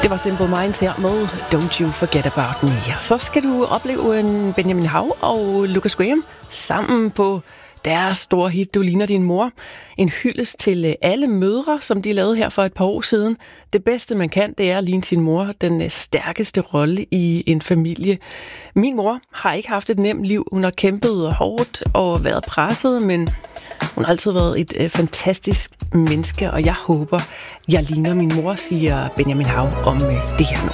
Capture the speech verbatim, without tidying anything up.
Det var Simple Minds her med Don't You Forget About Me. Så skal du opleve en Benjamin Hav og Lucas Graham sammen på deres store hit, Du ligner din mor. En hyldest til alle mødre, som de lavede her for et par år siden. Det bedste, man kan, det er at ligne sin mor. Den stærkeste rolle i en familie. Min mor har ikke haft et nemt liv. Hun har kæmpet hårdt og været presset, men hun har altid været et øh, fantastisk menneske, og jeg håber, jeg ligner min mor, siger Benjamin Hav om øh, det her nu.